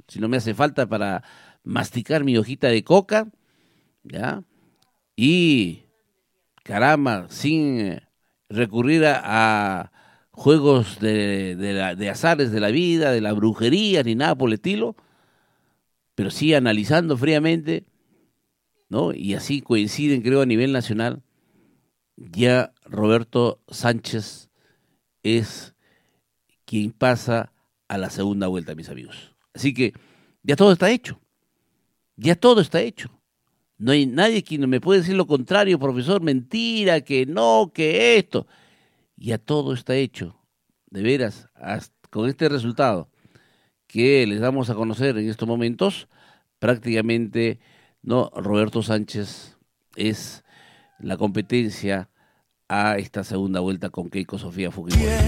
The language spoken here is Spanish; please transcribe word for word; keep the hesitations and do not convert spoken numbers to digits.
si no me hace falta para masticar mi hojita de coca, ¿ya? Y, caramba, sin recurrir a, a juegos de, de, la, de azares de la vida, de la brujería, ni nada por el estilo, pero sí analizando fríamente, ¿no? Y así coinciden, creo, a nivel nacional, ya Roberto Sánchez es quien pasa a la segunda vuelta, mis amigos. Así que ya todo está hecho, ya todo está hecho. No hay nadie quien me puede decir lo contrario, profesor, mentira, que no, que esto. Ya todo está hecho, de veras, hasta con este resultado que les damos a conocer en estos momentos, prácticamente, no, Roberto Sánchez es la competencia a esta segunda vuelta con Keiko Sofía Fujimori.